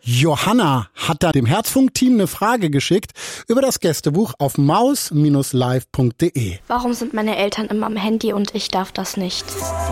Johanna hat da dem Herzfunk-Team eine Frage geschickt über das Gästebuch auf maus-live.de. Warum sind meine Eltern immer am Handy und ich darf das nicht?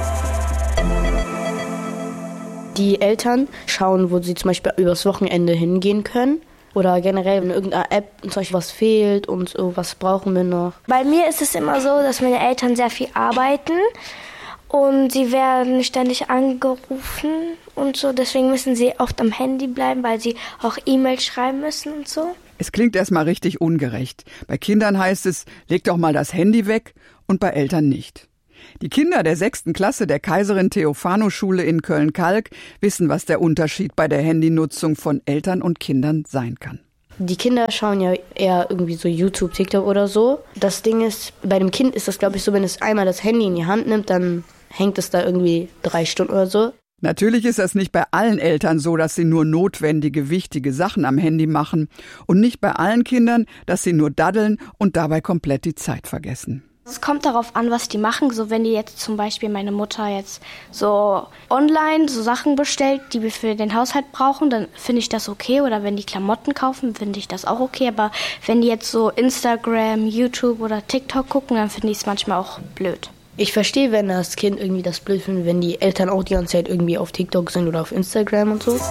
Die Eltern schauen, wo sie zum Beispiel übers Wochenende hingehen können. Oder generell in irgendeiner App zum Beispiel was fehlt und so, was brauchen wir noch. Bei mir ist es immer so, dass meine Eltern sehr viel arbeiten und sie werden ständig angerufen und so. Deswegen müssen sie oft am Handy bleiben, weil sie auch E-Mails schreiben müssen und so. Es klingt erstmal richtig ungerecht. Bei Kindern heißt es, leg doch mal das Handy weg und bei Eltern nicht. Die Kinder der 6. Klasse der Kaiserin-Theophano-Schule in Köln-Kalk wissen, was der Unterschied bei der Handynutzung von Eltern und Kindern sein kann. Die Kinder schauen ja eher irgendwie so YouTube, TikTok oder so. Das Ding ist, bei dem Kind ist das, glaube ich, so, wenn es einmal das Handy in die Hand nimmt, dann hängt es da irgendwie 3 Stunden oder so. Natürlich ist das nicht bei allen Eltern so, dass sie nur notwendige, wichtige Sachen am Handy machen. Und nicht bei allen Kindern, dass sie nur daddeln und dabei komplett die Zeit vergessen. Es kommt darauf an, was die machen. So, wenn die jetzt zum Beispiel meine Mutter jetzt so online so Sachen bestellt, die wir für den Haushalt brauchen, dann finde ich das okay. Oder wenn die Klamotten kaufen, finde ich das auch okay. Aber wenn die jetzt so Instagram, YouTube oder TikTok gucken, dann finde ich es manchmal auch blöd. Ich verstehe, wenn das Kind irgendwie das blöd findet, wenn die Eltern auch die ganze Zeit irgendwie auf TikTok sind oder auf Instagram und so.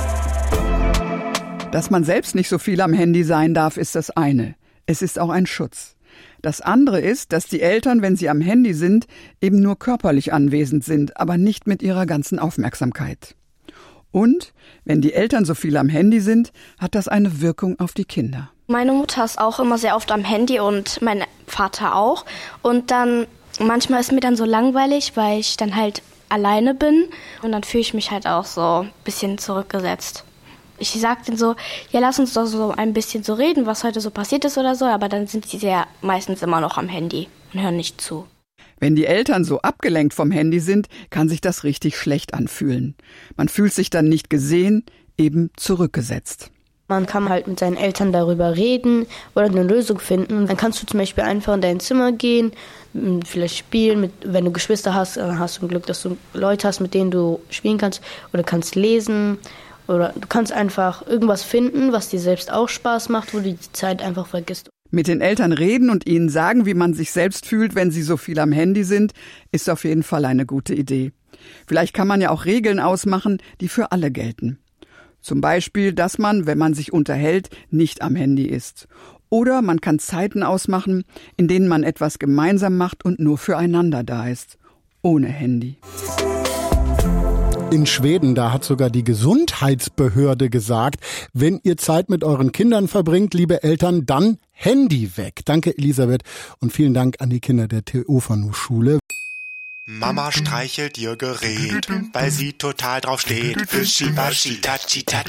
Dass man selbst nicht so viel am Handy sein darf, ist das eine. Es ist auch ein Schutz. Das andere ist, dass die Eltern, wenn sie am Handy sind, eben nur körperlich anwesend sind, aber nicht mit ihrer ganzen Aufmerksamkeit. Und wenn die Eltern so viel am Handy sind, hat das eine Wirkung auf die Kinder. Meine Mutter ist auch immer sehr oft am Handy und mein Vater auch. Und dann manchmal ist mir dann so langweilig, weil ich dann halt alleine bin. Und dann fühle ich mich halt auch so ein bisschen zurückgesetzt. Ich sag denen so, ja, lass uns doch so ein bisschen so reden, was heute so passiert ist oder so, aber dann sind sie ja meistens immer noch am Handy und hören nicht zu. Wenn die Eltern so abgelenkt vom Handy sind, kann sich das richtig schlecht anfühlen. Man fühlt sich dann nicht gesehen, eben zurückgesetzt. Man kann halt mit seinen Eltern darüber reden oder eine Lösung finden. Dann kannst du zum Beispiel einfach in dein Zimmer gehen, vielleicht spielen. Wenn du Geschwister hast, dann hast du ein Glück, dass du Leute hast, mit denen du spielen kannst oder kannst lesen. Oder du kannst einfach irgendwas finden, was dir selbst auch Spaß macht, wo du die Zeit einfach vergisst. Mit den Eltern reden und ihnen sagen, wie man sich selbst fühlt, wenn sie so viel am Handy sind, ist auf jeden Fall eine gute Idee. Vielleicht kann man ja auch Regeln ausmachen, die für alle gelten. Zum Beispiel, dass man, wenn man sich unterhält, nicht am Handy ist. Oder man kann Zeiten ausmachen, in denen man etwas gemeinsam macht und nur füreinander da ist. Ohne Handy. In Schweden, da hat sogar die Gesundheitsbehörde gesagt, wenn ihr Zeit mit euren Kindern verbringt, liebe Eltern, dann Handy weg. Danke, Elisabeth, und vielen Dank an die Kinder der Theophano-Schule. Mama streichelt ihr Gerät, weil sie total drauf steht. Fischi, waschi, tatschi, tatschi.